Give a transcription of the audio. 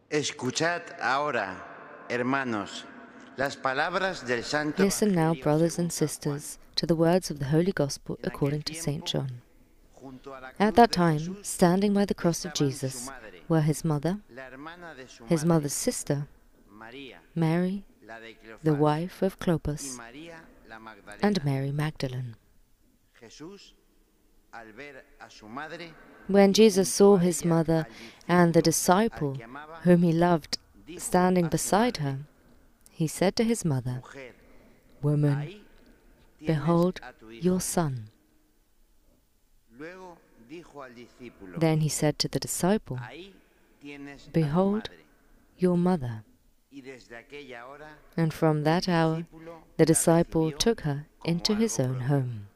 Escuchad ahora, hermanos, las palabras del Santo Listen now, Evangelio brothers and según San Juan. sisters, to the words of the Holy Gospel En aquel according to St. tiempo, John. junto a la At cruz that de time, Jesús, standing by the cross of estaban su Jesus, madre, were his mother, la hermana de su his madre, mother's sister, María, Mary, la de the Cleofás, wife of y Clopas, María la Magdalena. and Mary Magdalene. Jesús, al ver a su madre, When y Jesus junto saw a his ella mother al and the discípulo al disciple que amaba, whom he loved dijo standing a su beside madre, her, he said to his mother, Mujer, Woman, ahí tienes behold a tu hijo. your son. Luego dijo al discípulo, Then he said to the disciple, ahí tienes a tu Behold madre. your mother. Y desde aquella hora, And from that hour discípulo the la disciple recibió took her como into his algo own propio. home.